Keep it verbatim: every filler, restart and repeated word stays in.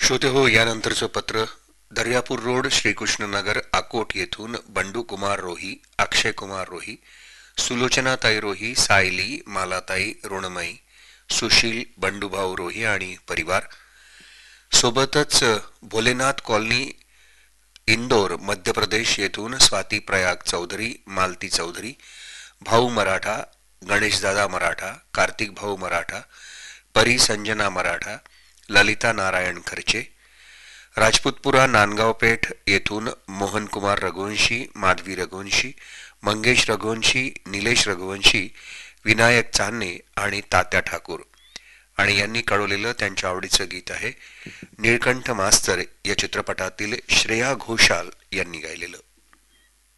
श्रोते हो, यानंतरचं पत्र दर्यापूर रोड, श्रीकृष्णनगर, अकोट येथून बंडू कुमार रोही, अक्षय कुमार रोही, सुलोचनाताई रोही, सायली, मालाताई, ऋणमयी, सुशील, बंडूभाऊ रोही आणि परिवार सोबतच भोलेनाथ कॉलनी, इंदोर, मध्य प्रदेश येथून स्वाती प्रयाग चौधरी, मालती चौधरी, भाऊ मराठा, गणेशदादा मराठा, कार्तिक भाऊ मराठा, परी संजना मराठा, ललिता नारायण खर्चे, राजपूतपुरा नांदगाव पेठ येथून मोहनकुमार रघुवंशी, माधवी रघुवंशी, मंगेश रघुवंशी, निलेश रघुवंशी, विनायक चांदणे आणि तात्या ठाकूर. आणि यांनी कळवलेलं त्यांच्या आवडीचं गीत आहे निळकंठ मास्तर या चित्रपटातील श्रेया घोषाल यांनी गायलेलं.